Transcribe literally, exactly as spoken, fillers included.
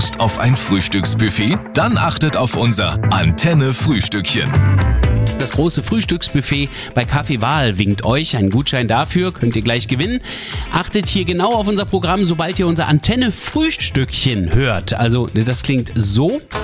Lust auf ein Frühstücksbuffet? Dann achtet auf unser Antenne-Frühstückchen. Das große Frühstücksbuffet bei Kaffee Wahl winkt euch. Einen Gutschein dafür könnt ihr gleich gewinnen. Achtet hier genau auf unser Programm, sobald ihr unser Antenne-Frühstückchen hört. Also das klingt so.